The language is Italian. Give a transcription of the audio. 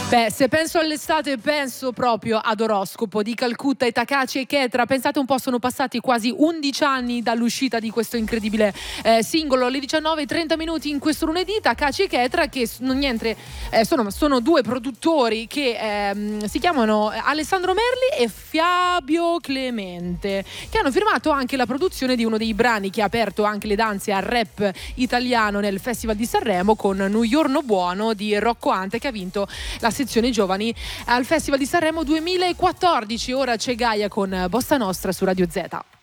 Beh, se penso all'estate penso proprio ad Oroscopo di Calcutta e Takashi e Ketra. Pensate un po', sono passati quasi 11 anni dall'uscita di questo incredibile singolo. Alle 19:30 in questo lunedì, Takashi e Ketra, che sono due produttori che si chiamano Alessandro Merli e Fabio Clemente, che hanno firmato anche la produzione di uno dei brani che ha aperto anche le danze al rap italiano nel Festival di Sanremo, con Nu Giorno Buono di Rocco Ante, che ha vinto la sezione giovani al Festival di Sanremo 2014. Ora c'è Gaia con Bossa Nostra su Radio Z.